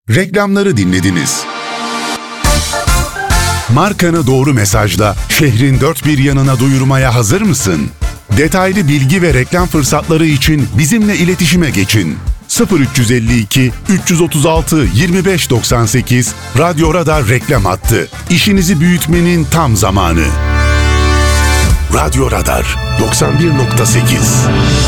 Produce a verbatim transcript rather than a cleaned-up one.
Reklamları dinlediniz. Markanı doğru mesajla şehrin dört bir yanına duyurmaya hazır mısın? Detaylı bilgi ve reklam fırsatları için bizimle iletişime geçin. sıfır üç elli iki üç otuz altı yirmi beş doksan sekiz Radyo Radar reklam hattı. İşinizi büyütmenin tam zamanı. Radyo Radar doksan bir nokta sekiz